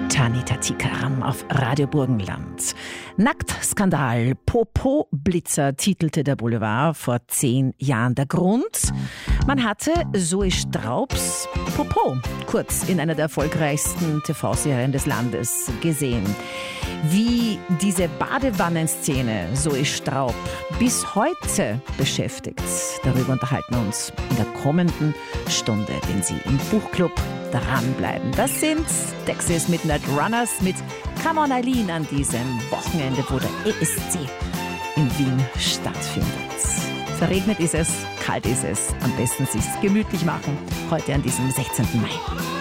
Tanita Tikaram auf Radio Burgenland. Nacktskandal, Popo-Blitzer titelte der Boulevard vor 10 Jahren. Der Grund? Man hatte Zoe Straubs Popo kurz in einer der erfolgreichsten TV-Serien des Landes gesehen. Wie diese Badewannenszene Zoe Straub bis heute beschäftigt, darüber unterhalten wir uns in der kommenden Stunde, wenn Sie im Buchclub dranbleiben. Das sind Texas Midnight Runners mit Come on Eileen an diesem Wochenende, wo der ESC in Wien stattfindet. Verregnet ist es, kalt ist es, am besten sich's gemütlich machen, heute an diesem 16. Mai.